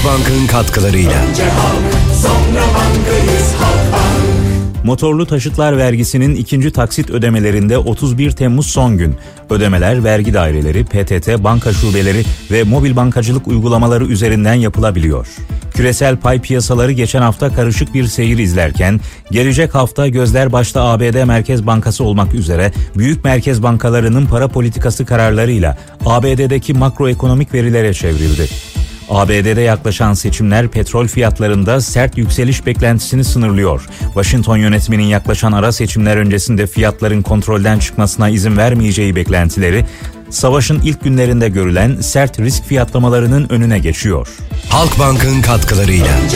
Halkbank'ın katkılarıyla. Önce halk, sonra bankayız Halkbank. Motorlu taşıtlar vergisinin ikinci taksit ödemelerinde 31 Temmuz son gün. Ödemeler vergi daireleri, PTT, banka şubeleri ve mobil bankacılık uygulamaları üzerinden yapılabiliyor. Küresel pay piyasaları geçen hafta karışık bir seyir izlerken, gelecek hafta gözler başta ABD Merkez Bankası olmak üzere büyük merkez bankalarının para politikası kararlarıyla ABD'deki makroekonomik verilere çevrildi. ABD'de yaklaşan seçimler petrol fiyatlarında sert yükseliş beklentisini sınırlıyor. Washington yönetiminin yaklaşan ara seçimler öncesinde fiyatların kontrolden çıkmasına izin vermeyeceği beklentileri, savaşın ilk günlerinde görülen sert risk fiyatlamalarının önüne geçiyor. Halkbank'ın katkılarıyla.